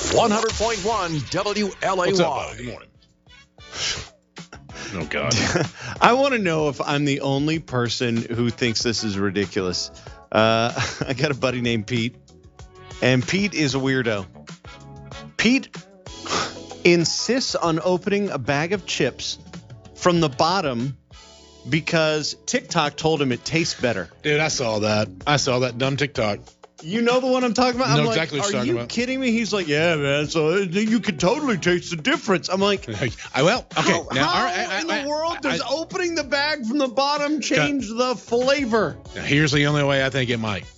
100.1 WLAY. What's up, Bob? Good morning. Oh, God. I want to know if I'm the only person who thinks this is ridiculous. I got a buddy named Pete, and Pete is a weirdo. Pete insists on opening a bag of chips from the bottom because TikTok told him it tastes better. Dude, I saw that dumb TikTok. You know the one I'm talking about? I know I'm exactly what you're are talking you about. kidding me? He's like, yeah, man, so you can totally taste the difference. I'm like, Okay. how in the world does opening the bag from the bottom change the flavor? Now, here's the only way I think it might.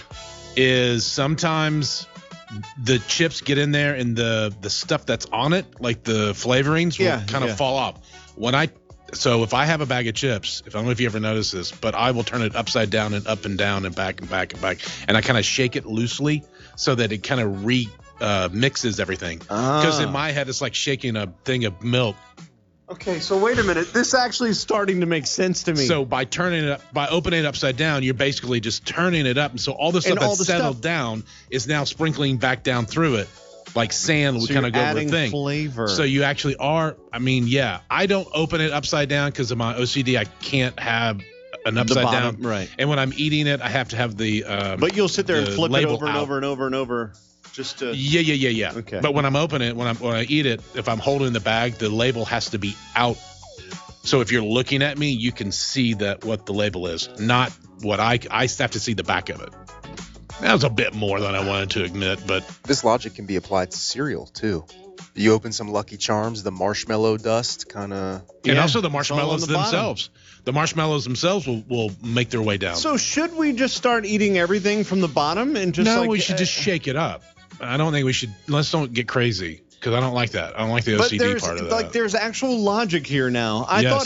Is sometimes the chips get in there and the stuff that's on it, like the flavorings, will kind of fall off. So if I have a bag of chips, I don't know if you ever notice this, but I will turn it upside down and up and down and back and back and back. And I kind of shake it loosely so that it kind of mixes everything. Because in my head, it's like shaking a thing of milk. Okay, so wait a minute. This actually is starting to make sense to me. So by opening it upside down, you're basically just turning it up. And so all the stuff that's settled down is now sprinkling back down through it. Like sand would kind of go over the thing. Flavor. So you actually are, I don't open it upside down because of my OCD. I can't have an upside down. Right. And when I'm eating it, I have to have the but you'll sit there and flip it over and out. over and over and over just to. Yeah. Okay. But when I'm opening it, when I eat it, if I'm holding the bag, the label has to be out. So if you're looking at me, you can see what the label is, not what I have to see the back of it. That was a bit more than I wanted to admit, but this logic can be applied to cereal too. You open some Lucky Charms, the marshmallow dust kind of. And also the marshmallows themselves. The marshmallows themselves will make their way down. So should we just start eating everything from the bottom and just we should just shake it up. I don't think we should. Let's don't get crazy because I don't like that. I don't like the OCD part of that. There's actual logic here now. I thought